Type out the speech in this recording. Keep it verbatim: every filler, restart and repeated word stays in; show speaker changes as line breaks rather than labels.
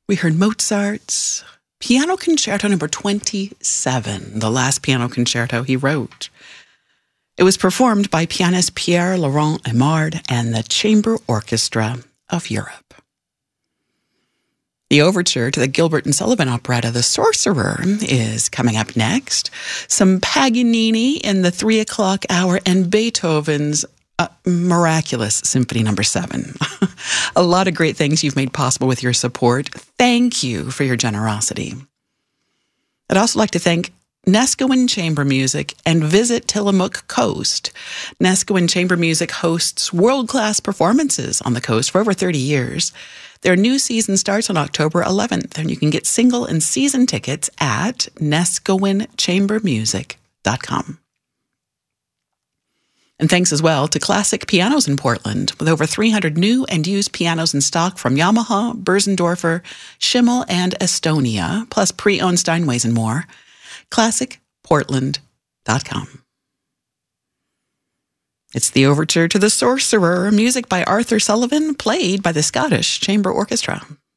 We heard Mozart's Piano Concerto number twenty-seven, the last piano concerto he wrote. It was performed by pianist Pierre-Laurent Aimard and the Chamber Orchestra of Europe. The overture to the Gilbert and Sullivan operetta The Sorcerer is coming up next. Some Paganini in the three o'clock hour and Beethoven's uh, Miraculous Symphony number seven. A lot of great things you've made possible with your support. Thank you for your generosity. I'd also like to thank Neskowin Chamber Music and Visit Tillamook Coast. Neskowin Chamber Music hosts world-class performances on the coast for over thirty years. Their new season starts on October eleventh, and you can get single and season tickets at neskowin chamber music dot com. And thanks as well to Classic Pianos in Portland, with over three hundred new and used pianos in stock from Yamaha, Börsendorfer, Schimmel, and Estonia, plus pre-owned Steinways and more. classic portland dot com. It's the overture to The Sorcerer, music by Arthur Sullivan, played by the Scottish Chamber Orchestra.